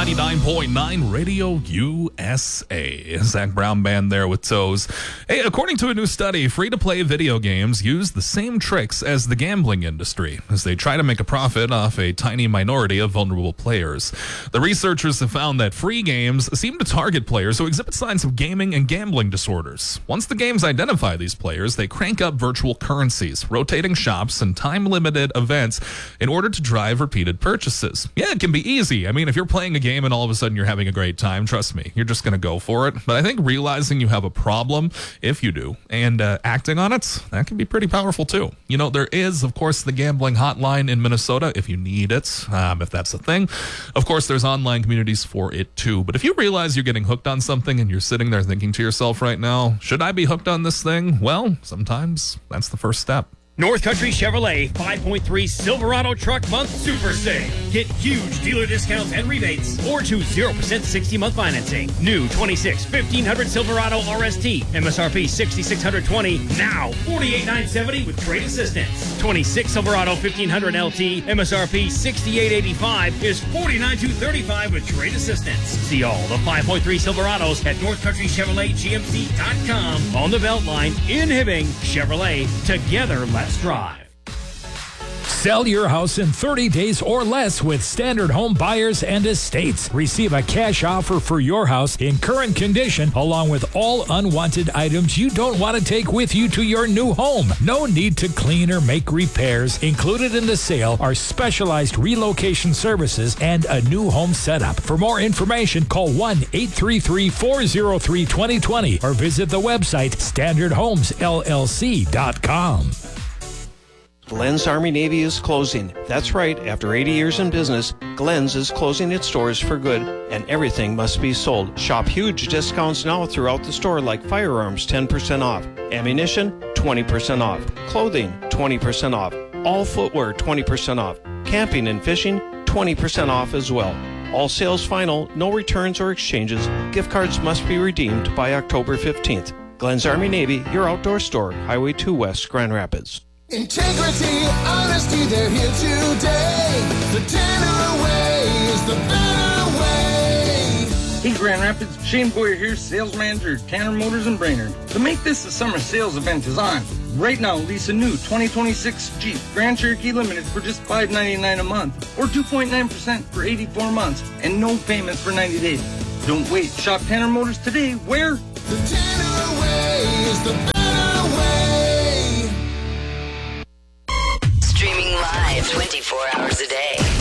99.9 Radio USA. Zach Brown Band there with Toes. Hey, according to a new study, free-to-play video games use the same tricks as the gambling industry as they try to make a profit off a tiny minority of vulnerable players. The researchers have found that free games seem to target players who exhibit signs of gaming and gambling disorders. Once the games identify these players, they crank up virtual currencies, rotating shops, and time-limited events in order to drive repeated purchases. Yeah, it can be easy. I mean, if you're playing a game and all of a sudden you're having a great time, trust me, you're just going to go for it. But I think realizing you have a problem, if you do, and acting on it, that can be pretty powerful too. You know, there is, of course, the gambling hotline in Minnesota if you need it, if that's a thing. Of course, there's online communities for it too. But if you realize you're getting hooked on something and you're sitting there thinking to yourself right now, should I be hooked on this thing? Well, sometimes that's the first step. North Country Chevrolet 5.3 Silverado Truck Month Super Sale. Get huge dealer discounts and rebates or choose 0% 60-month financing. New 26 1500 Silverado RST, MSRP $6,620, now $48,970 with trade assistance. 26 Silverado 1500 LT, MSRP $6,885 is $49,235 with trade assistance. See all the 5.3 Silverados at NorthCountryChevroletGMC.com. On the Beltline in Hibbing, Chevrolet, together let's drive. Sell your house in 30 days or less with Standard Home Buyers and Estates. Receive a cash offer for your house in current condition, along with all unwanted items you don't want to take with you to your new home. No need to clean or make repairs. Included in the sale are specialized relocation services and a new home setup. For more information, call 1-833-403-2020 or visit the website standardhomesllc.com. Glenn's Army Navy is closing. That's right, after 80 years in business, Glenn's is closing its doors for good, and everything must be sold. Shop huge discounts now throughout the store, like firearms 10% off, ammunition 20% off, clothing 20% off, all footwear 20% off, camping and fishing 20% off as well. All sales final, no returns or exchanges. Gift cards must be redeemed by October 15th. Glenn's Army Navy, your outdoor store, Highway 2 West, Grand Rapids. Integrity, honesty, they're here today. The Tanner way is the better way. Hey Grand Rapids, Shane Boyer here, sales manager at Tanner Motors in Brainerd. To make this a summer sales event is on. Right now, lease a new 2026 Jeep Grand Cherokee Limited for just $599 a month or 2.9% for 84 months and no payments for 90 days. Don't wait. Shop Tanner Motors today. Where? The Tanner way is the better way.